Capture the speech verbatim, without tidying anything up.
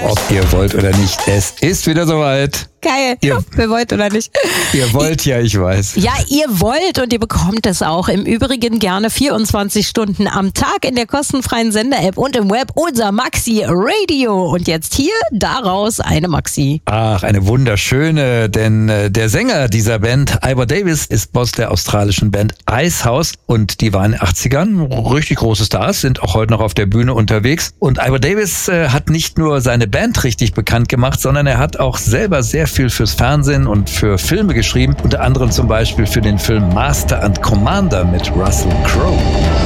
Ob ihr wollt oder nicht, es ist wieder soweit. Geil. Ihr, wir wollt oder nicht. Ihr wollt ja, ich weiß. Ja, ihr wollt und ihr bekommt es auch. Im Übrigen gerne vierundzwanzig Stunden am Tag in der kostenfreien Sender-App und im Web unser Maxi Radio. Und jetzt hier daraus eine Maxi. Ach, eine wunderschöne, denn äh, der Sänger dieser Band, Ivor Davis, ist Boss der australischen Band Icehouse und die waren in den achtzigern richtig große Stars, sind auch heute noch auf der Bühne unterwegs. Und Ivor Davis äh, hat nicht nur seine Band richtig bekannt gemacht, sondern er hat auch selber sehr viel fürs Fernsehen und für Filme geschrieben, unter anderem zum Beispiel für den Film Master and Commander mit Russell Crowe.